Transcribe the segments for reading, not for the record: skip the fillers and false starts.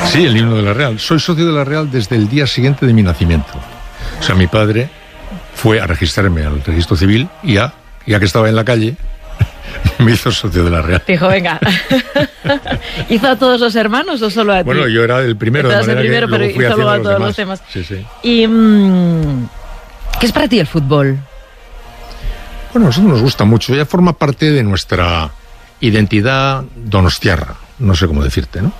Sí, el himno de la Real. Soy socio de la Real desde el día siguiente de mi nacimiento. O sea, mi padre fue a registrarme al registro civil y ya que estaba en la calle, me hizo socio de la Real. Dijo, venga. ¿Hizo a todos los hermanos o solo a ti? Bueno, yo era el primero. Entonces, el primero, pero hizo luego a todos los demás. Sí, sí. ¿Y qué es para ti el fútbol? Bueno, a nosotros nos gusta mucho. Ya forma parte de nuestra identidad donostiarra. No sé cómo decirte, ¿no?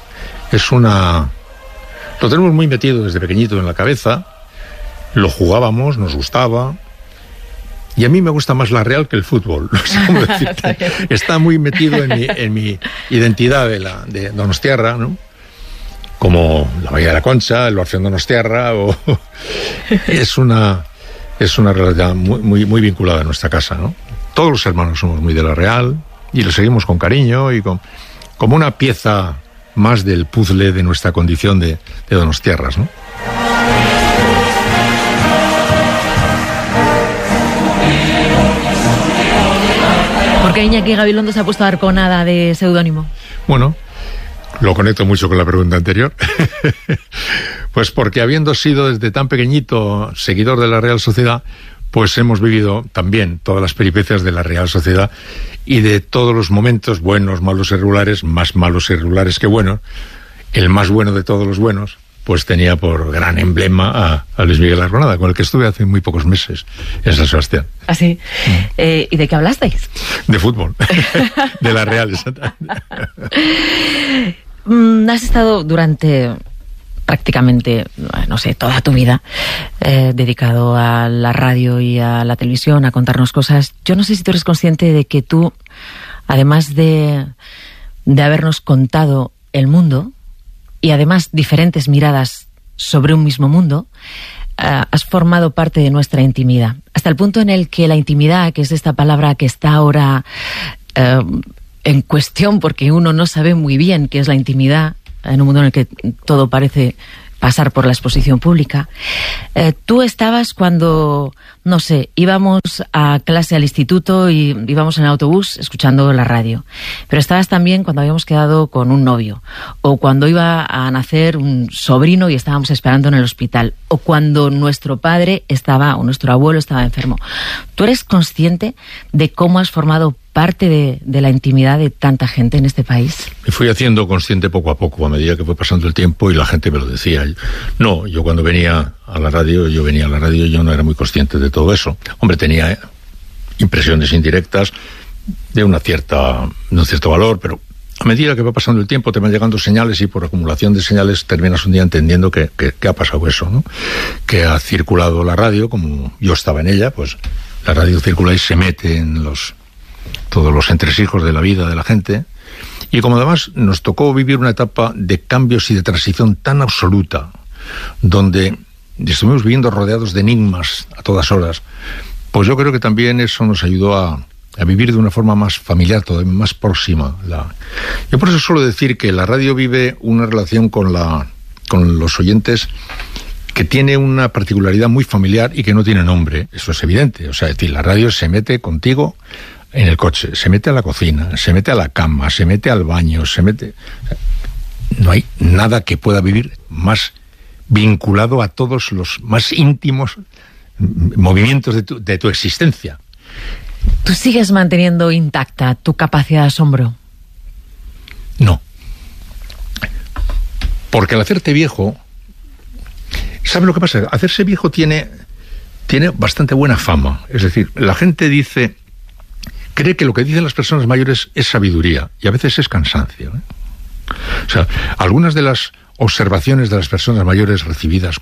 Lo tenemos muy metido desde pequeñito en la cabeza. Lo jugábamos, nos gustaba. Y a mí me gusta más la Real que el fútbol. No sé cómo decirte. Está muy metido en mi identidad de donostiarra, ¿no? Como la Bahía de la Concha, el Orfeón Donostiarra. Es una realidad muy vinculada a nuestra casa, ¿no? Todos los hermanos somos muy de la Real y lo seguimos con cariño y como una pieza más del puzzle de nuestra condición de donostiarras, ¿no? ¿Por qué Iñaki Gabilondo se ha puesto Arconada de seudónimo? Bueno, lo conecto mucho con la pregunta anterior. Pues porque habiendo sido desde tan pequeñito seguidor de la Real Sociedad, pues hemos vivido también todas las peripecias de la Real Sociedad y de todos los momentos buenos, malos y regulares, más malos y regulares que buenos. El más bueno de todos los buenos, pues tenía por gran emblema a Luis Miguel Arconada, con el que estuve hace muy pocos meses en San Sebastián. ¿Ah, sí? ¿Y de qué hablasteis? De fútbol. De la Real, exactamente. Has estado durante prácticamente, no sé, toda tu vida dedicado a la radio y a la televisión, a contarnos cosas. Yo no sé si tú eres consciente de que tú, además de habernos contado el mundo, y además diferentes miradas sobre un mismo mundo, has formado parte de nuestra intimidad. Hasta el punto en el que la intimidad, que es esta palabra que está ahora en cuestión, porque uno no sabe muy bien qué es la intimidad, en un mundo en el que todo parece pasar por la exposición pública. Tú estabas cuando, no sé, íbamos a clase al instituto y íbamos en el autobús escuchando la radio. Pero estabas también cuando habíamos quedado con un novio, o cuando iba a nacer un sobrino y estábamos esperando en el hospital, o cuando nuestro padre o nuestro abuelo estaba enfermo. ¿Tú eres consciente de cómo has formado parte de la intimidad de tanta gente en este país? Me fui haciendo consciente poco a poco, a medida que fue pasando el tiempo, y la gente me lo decía. No, yo cuando venía a la radio, yo no era muy consciente de todo eso. Hombre, tenía impresiones indirectas de un cierto valor, pero a medida que va pasando el tiempo te van llegando señales y por acumulación de señales terminas un día entendiendo que ha pasado eso, ¿no? Que ha circulado la radio, como yo estaba en ella, pues la radio circula y se mete en todos los entresijos de la vida de la gente. Y como además nos tocó vivir una etapa de cambios y de transición tan absoluta, donde estuvimos viviendo rodeados de enigmas a todas horas, pues yo creo que también eso nos ayudó a vivir de una forma más familiar, todavía más próxima. Yo por eso suelo decir que la radio vive una relación con los oyentes que tiene una particularidad muy familiar y que no tiene nombre. Eso es evidente. O sea, es decir, la radio se mete contigo en el coche, se mete a la cocina, se mete a la cama, se mete al baño, se mete... No hay nada que pueda vivir más vinculado a todos los más íntimos movimientos de tu existencia. ¿Tú sigues manteniendo intacta tu capacidad de asombro? No. Porque al hacerte viejo... ¿Sabes lo que pasa? Hacerse viejo tiene bastante buena fama. Es decir, la gente cree que lo que dicen las personas mayores es sabiduría, y a veces es cansancio, ¿eh? O sea, algunas de las observaciones de las personas mayores recibidas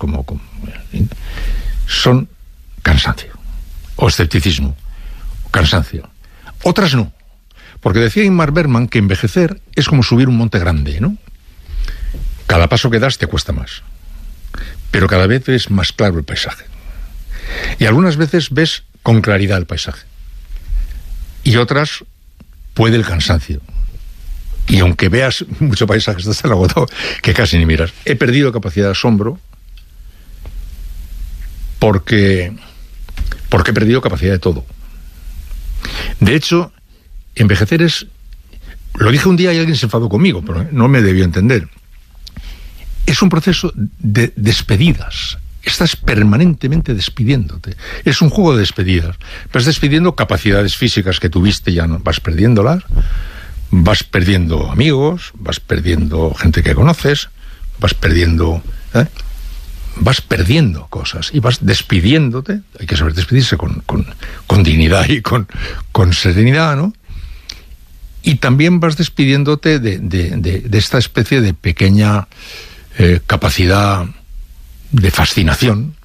son cansancio, o escepticismo, cansancio. Otras no, porque decía Ingmar Bergman que envejecer es como subir un monte grande, ¿no? Cada paso que das te cuesta más, pero cada vez ves más claro el paisaje. Y algunas veces ves con claridad el paisaje. Y otras puede el cansancio. Y aunque veas mucho paisaje, estás tan agotado que casi ni miras. He perdido capacidad de asombro porque he perdido capacidad de todo. De hecho, envejecer es... Lo dije un día y alguien se enfadó conmigo, pero no me debió entender. es un proceso de despedidas. Estás permanentemente despidiéndote. Es un juego de despedidas. Vas despidiendo capacidades físicas que tuviste, ya no vas perdiéndolas. Vas perdiendo amigos, vas perdiendo gente que conoces, vas perdiendo cosas y vas despidiéndote. Hay que saber despedirse con dignidad y con serenidad, ¿no? Y también vas despidiéndote de esta especie de pequeña capacidad de fascinación,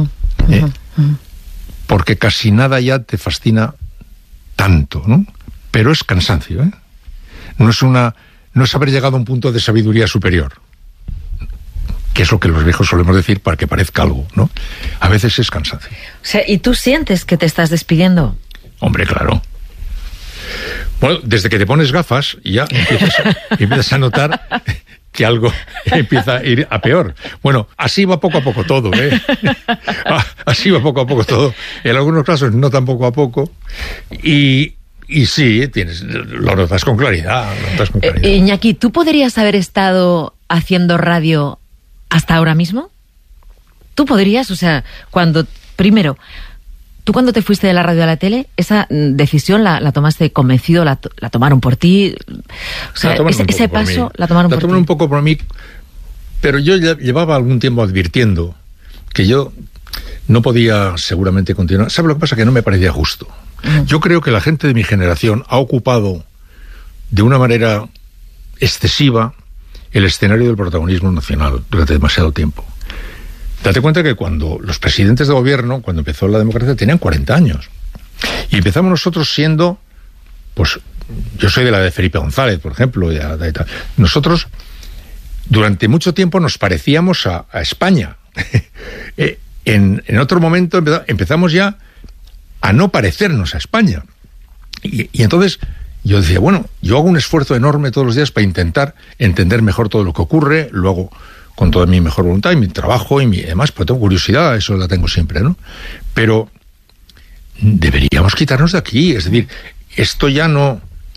porque casi nada ya te fascina tanto, ¿no? Pero es cansancio, ¿eh? No es haber llegado a un punto de sabiduría superior, que es lo que los viejos solemos decir para que parezca algo, ¿no? A veces es cansancio. O sea, ¿y tú sientes que te estás despidiendo? Hombre, claro. Bueno, desde que te pones gafas ya empiezas a notar que algo empieza a ir a peor. Bueno, así va poco a poco todo, ¿eh? Así va poco a poco todo. En algunos casos no tan poco a poco. Y sí, lo notas con claridad. Iñaki, ¿tú podrías haber estado haciendo radio hasta ahora mismo? ¿Tú podrías? O sea, primero, ¿tú cuando te fuiste de la radio a la tele, esa decisión la tomaste convencido, la tomaron por ti? O sea, ese paso la tomaron por ti. La tomaron un poco por mí, pero yo ya llevaba algún tiempo advirtiendo que yo no podía seguramente continuar. ¿Sabes lo que pasa? Que no me parecía justo. Yo creo que la gente de mi generación ha ocupado de una manera excesiva el escenario del protagonismo nacional durante demasiado tiempo. Date cuenta que cuando los presidentes de gobierno, cuando empezó la democracia, tenían 40 años. Y empezamos nosotros siendo, pues, yo soy de la de Felipe González, por ejemplo. Nosotros, durante mucho tiempo, nos parecíamos a España. En otro momento empezamos ya a no parecernos a España. Y entonces yo decía, bueno, yo hago un esfuerzo enorme todos los días para intentar entender mejor todo lo que ocurre, lo hago con toda mi mejor voluntad y mi trabajo y demás, pues tengo curiosidad, eso la tengo siempre, ¿no? Pero deberíamos quitarnos de aquí, es decir, esto ya no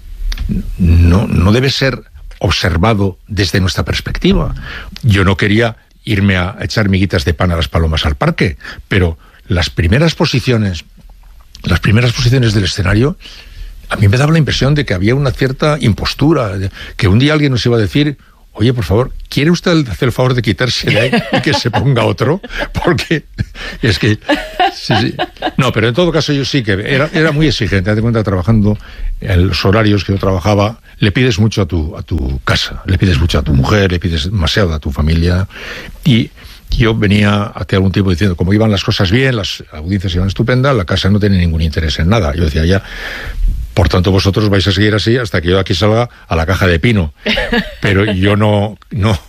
debe ser observado desde nuestra perspectiva. Yo no quería irme a echar miguitas de pan a las palomas al parque, pero las primeras posiciones del escenario, a mí me daba la impresión de que había una cierta impostura, que un día alguien nos iba a decir, oye, por favor, ¿quiere usted hacer el favor de quitarse de ahí y que se ponga otro? Porque es que... Sí. No, pero en todo caso yo sí que era muy exigente. Date cuenta, trabajando en los horarios que yo trabajaba, le pides mucho a tu casa, le pides mucho a tu mujer, le pides demasiado a tu familia. Y yo venía hace algún tiempo diciendo, como iban las cosas bien, las audiencias iban estupendas, la casa no tiene ningún interés en nada. Yo decía ya... Por tanto, vosotros vais a seguir así hasta que yo aquí salga a la caja de pino. Pero yo no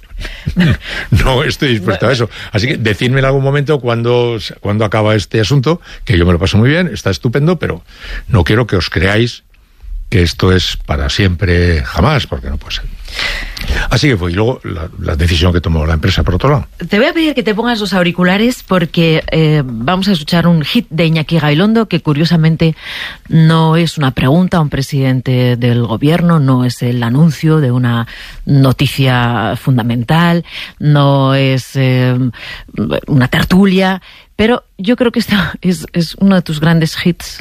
estoy dispuesto a eso. Así que decidme en algún momento cuando acaba este asunto, que yo me lo paso muy bien, está estupendo, pero no quiero que os creáis que esto es para siempre, jamás, porque no puede ser. Así que fue. Y luego la decisión que tomó la empresa, por otro lado. Te voy a pedir que te pongas los auriculares porque vamos a escuchar un hit de Iñaki Gabilondo que curiosamente no es una pregunta a un presidente del gobierno, no es el anuncio de una noticia fundamental, no es una tertulia, pero yo creo que esta es uno de tus grandes hits.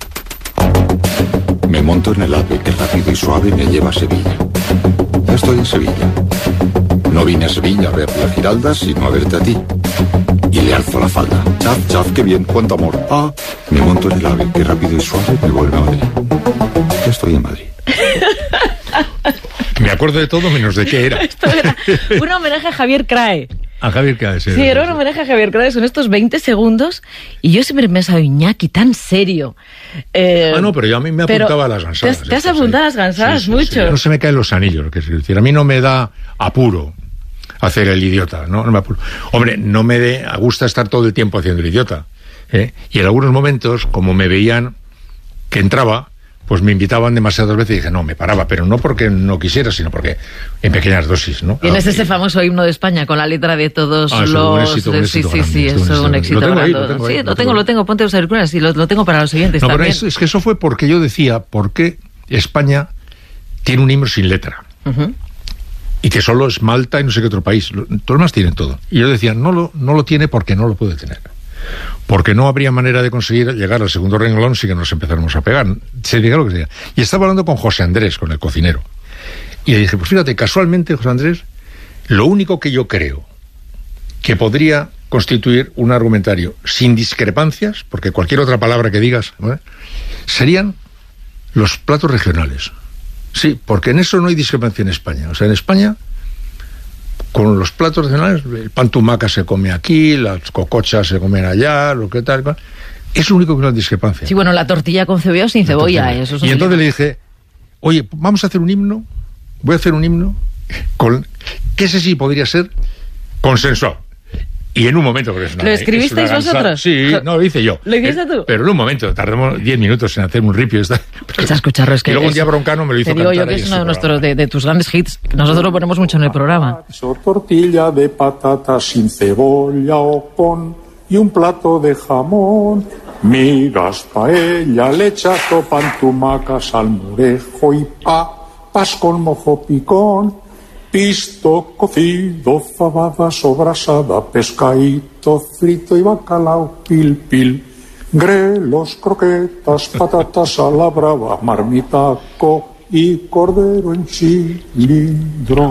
Me monto en el ave que rápido y suave me lleva a Sevilla. Ya estoy en Sevilla. No vine a Sevilla a ver la Giralda, sino a verte a ti. Y le alzo la falda. Chaf, chaf, qué bien, cuánto amor. Ah, me monto en el ave que rápido y suave me vuelve a Madrid. Ya estoy en Madrid. Me acuerdo de todo menos de qué era. Esto era un homenaje a Javier Crae. A Javier Crae, sí. Sí, era un homenaje a Javier Crae, son estos 20 segundos, y yo siempre me he pensado, Iñaki, tan serio. No, pero yo a mí me apuntaba a las gansadas. ¿Te has apuntado a las gansadas? Sí, mucho? Sí. No se me caen los anillos, que es decir, a mí no me da apuro hacer el idiota, no me apuro. Hombre, no me gusta estar todo el tiempo haciendo el idiota, y en algunos momentos, como me veían que entraba, pues me invitaban demasiadas veces y dije, no, me paraba, pero no porque no quisiera, sino porque en pequeñas dosis, ¿no? Tienes ese famoso himno de España con la letra de todos los... Un éxito sí, es un éxito grande. Lo tengo, ponte los auriculares y lo tengo para los siguientes también. Pero es que eso fue porque yo decía, ¿por qué España tiene un himno sin letra? y que solo es Malta y no sé qué otro país. Todos los demás tienen todo. Y yo decía, no lo tiene porque no lo puede tener. Porque no habría manera de conseguir llegar al segundo renglón si que nos empezáramos a pegar. Se diga lo que sea. Y estaba hablando con José Andrés, con el cocinero. Y le dije, pues fíjate, casualmente, José Andrés, lo único que yo creo que podría constituir un argumentario sin discrepancias, porque cualquier otra palabra que digas, ¿no?, serían los platos regionales. Sí, porque en eso no hay discrepancia en España. O sea, en España, con los platos regionales, el pan tumaca se come aquí, las cocochas se comen allá, lo que tal. Es lo único que no hay discrepancia. Sí, bueno, la tortilla con cebolla o sin cebolla. Eso es y entonces le dije, oye, vamos a hacer un himno, voy a hacer un himno, que ese sí podría ser consensuado. Y en un momento... ¿Lo escribisteis vosotros? Sí, no, lo hice yo. ¿Lo hiciste tú? Pero en un momento, tardamos 10 minutos en hacer un ripio. Escucharlo, es que... Y luego un día Broncano me lo hizo cantar. Te digo yo que es uno de tus grandes hits. Nosotros lo ponemos mucho en el programa. Tortilla de patatas sin cebolla o con... y un plato de jamón. Migas, paella, lechazo, pan, tumaca, salmorejo y papas con mojo picón. Pisto, cocido, fabada, sobrasada, pescadito frito y bacalao, pil, grelos, croquetas, patatas a la brava, marmitaco y cordero en cilindro.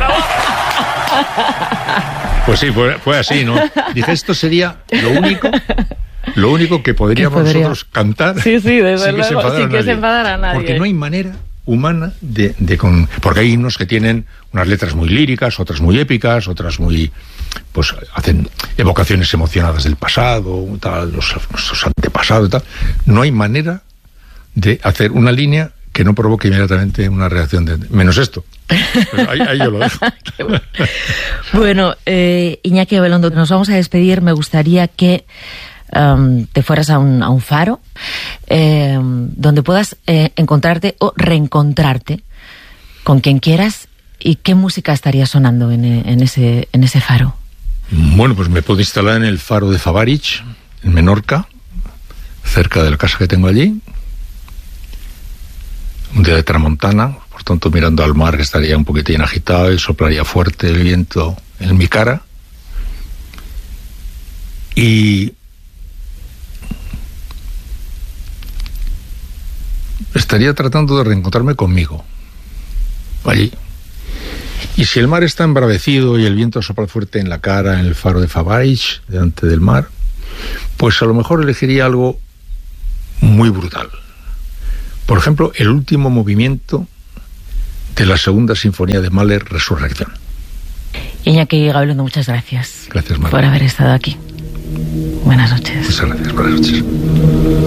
Pues sí, fue así, ¿no? Dije, esto sería lo único que podríamos nosotros cantar. Sí, desde luego, sin que se enfadara nadie. Porque no hay manera humana porque hay himnos que tienen unas letras muy líricas, otras muy épicas, otras muy, pues hacen evocaciones emocionadas del pasado, tal, nuestros antepasados, tal. No hay manera de hacer una línea que no provoque inmediatamente una reacción menos esto. Pues ahí yo lo dejo. Bueno, Iñaki Gabilondo, nos vamos a despedir. Me gustaría que te fueras a un faro donde puedas encontrarte o reencontrarte con quien quieras. ¿Y qué música estaría sonando en ese faro? Bueno, pues me puedo instalar en el faro de Favarich, en Menorca, cerca de la casa que tengo allí. Un día de tramontana, por tanto mirando al mar, que estaría un poquitín agitado y soplaría fuerte el viento en mi cara. Y estaría tratando de reencontrarme conmigo allí. Y si el mar está embravecido y el viento sopla fuerte en la cara en el faro de Favarich, delante del mar, pues a lo mejor elegiría algo muy brutal. Por ejemplo, el último movimiento de la segunda sinfonía de Mahler, Resurrección. Iñaki Gabilondo, muchas gracias. Gracias, Mar, por haber estado aquí. Buenas noches. Muchas gracias, buenas noches.